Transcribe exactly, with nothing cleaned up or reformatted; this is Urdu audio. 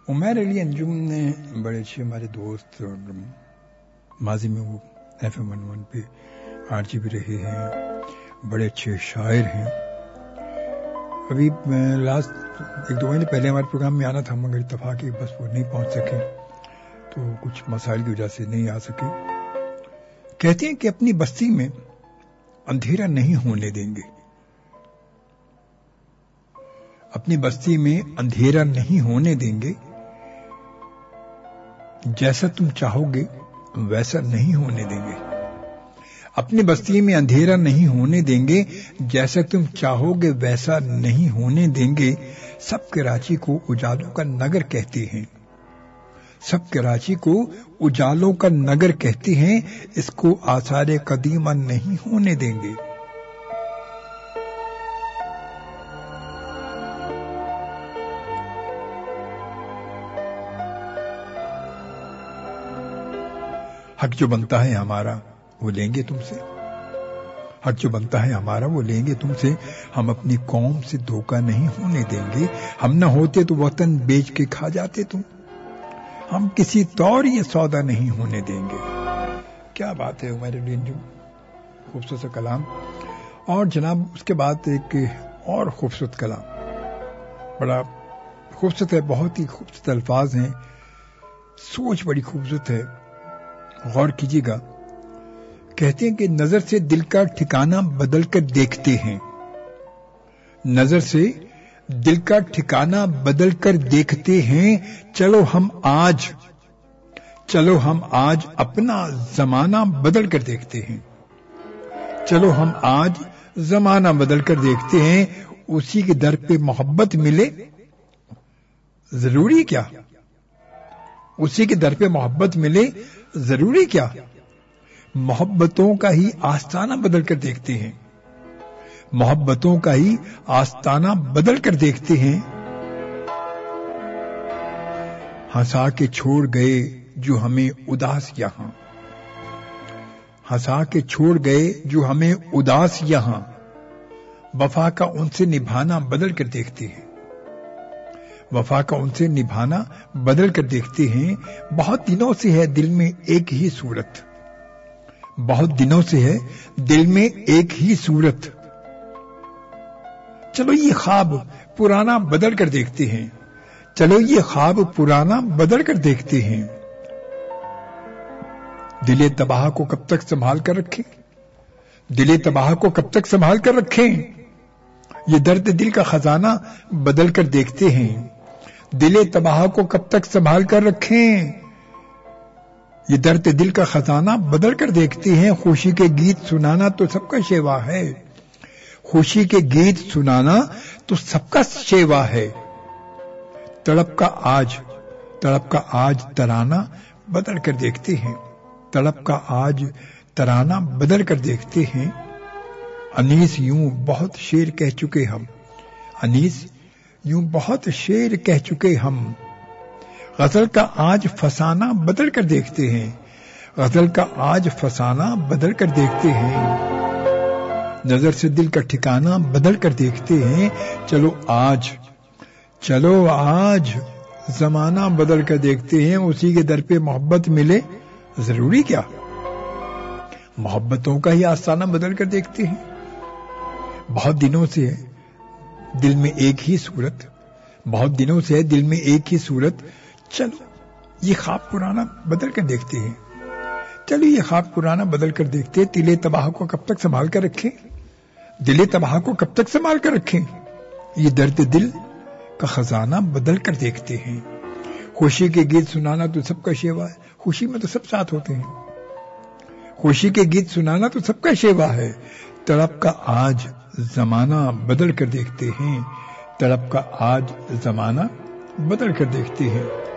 عمیر علی انجم نے بڑے اچھے ہمارے دوست اور ماضی میں وہ ایف ایم ون ون پہ آر جی بھی رہے ہیں، بڑے اچھے شاعر ہیں. ابھی لاسٹ ایک دو مہینے پہلے ہمارے پروگرام میں آنا تھا مگر اتفاقی بس وہ نہیں پہنچ سکے تو کچھ مسائل کی وجہ سے نہیں آ سکے. کہتے ہیں کہ اپنی بستی میں اندھیرا نہیں ہونے دیں گے، اپنی بستی میں اندھیرا نہیں ہونے دیں گے، جیسا تم چاہو گے ویسا نہیں ہونے دیں گے. اپنی بستی میں اندھیرا نہیں ہونے دیں گے، جیسا تم چاہو گے ویسا نہیں ہونے دیں گے. سب کراچی کو اجالوں کا نگر کہتے ہیں، سب کراچی کو اجالوں کا نگر کہتے ہیں، اس کو آثار قدیمہ نہیں ہونے دیں گے. حق جو بنتا ہے ہمارا وہ لیں گے تم سے، حق جو بنتا ہے ہمارا وہ لیں گے تم سے. ہم اپنی قوم سے دھوکہ نہیں ہونے دیں گے، ہم نہ ہوتے تو وطن بیچ کے کھا جاتے تم، ہم کسی طور یہ سودا نہیں ہونے دیں گے. کیا بات ہے عمیر علی انجم، خوبصورت سا کلام. اور جناب اس کے بعد ایک اور خوبصورت کلام، بڑا خوبصورت ہے، بہت ہی خوبصورت الفاظ ہیں، سوچ بڑی خوبصورت ہے، غور کیجیے گا. کہتے ہیں کہ نظر سے دل کا ٹھکانہ بدل کر دیکھتے ہیں، نظر سے دل کا ٹھکانہ بدل کر دیکھتے ہیں. چلو ہم آج چلو ہم آج اپنا زمانہ بدل کر دیکھتے ہیں، چلو ہم آج زمانہ بدل کر دیکھتے ہیں. اسی کے در پہ محبت ملے ضروری کیا، اسی کے در پہ محبت ملے ضروری کیا. محبتوں کا ہی آستانہ بدل کر دیکھتے ہیں، محبتوں کا ہی آستانہ بدل کر دیکھتے ہیں. ہنسا کے چھوڑ گئے جو ہمیں اداس یہاں، ہنسا کے چھوڑ گئے جو ہمیں اداس یہاں. وفا کا ان سے نبھانا بدل کر دیکھتے ہیں، وفا کا ان سے نبھانا بدل کر دیکھتے ہیں. بہت دنوں سے ہے دل میں ایک ہی صورت، بہت دنوں سے ہے دل میں ایک ہی صورت. چلو یہ خواب پرانا بدل کر دیکھتے ہیں، چلو یہ خواب پرانا بدل کر دیکھتے ہیں. دل تباہ کو کب تک سنبھال کر رکھیں، دل تباہ کو کب تک سنبھال کر رکھیں. یہ درد دل کا خزانہ بدل کر دیکھتے ہیں، دل تباہ کو کب تک سنبھال کر رکھیں. یہ درد دل کا خزانہ بدل کر دیکھتے ہیں. خوشی کے گیت سنانا تو سب کا شیوا ہے، خوشی کے گیت سنانا تو سب کا شیوا ہے. تڑپ کا آج تڑپ کا آج ترانہ بدل کر دیکھتے ہیں، تڑپ کا آج ترانہ بدل کر دیکھتے ہیں. انیس یوں بہت شعر کہہ چکے ہم، انیس یوں بہت شعر کہہ چکے ہم. غزل کا آج فسانہ بدل کر دیکھتے ہیں، غزل کا آج فسانہ بدل کر دیکھتے ہیں. نظر سے دل کا ٹھکانہ بدل کر دیکھتے ہیں. چلو آج چلو آج زمانہ بدل کر دیکھتے ہیں. اسی کے در پہ محبت ملے ضروری کیا، محبتوں کا ہی آستانہ بدل کر دیکھتے ہیں. بہت دنوں سے ہے دل میں ایک ہی صورت، بہت دنوں سے ہے دل میں ایک ہی صورت. چلو یہ خواب پرانا بدل کر دیکھتے ہیں، چلو یہ خواب پرانا بدل کر دیکھتے ہیں. دل تباہ کو کب تک سنبھال کر رکھیں، دل تباہ کو کب تک سنبھال کر رکھیں. یہ درد دل کا خزانہ بدل کر دیکھتے ہیں. خوشی کے گیت سنانا تو سب کا شیوا ہے، خوشی میں تو سب ساتھ ہوتے ہیں، خوشی کے گیت سنانا تو سب کا شیوا ہے. تڑپ کا آج زمانہ بدل کر دیکھتے ہیں، تڑپ کا آج زمانہ بدل کر دیکھتے ہیں.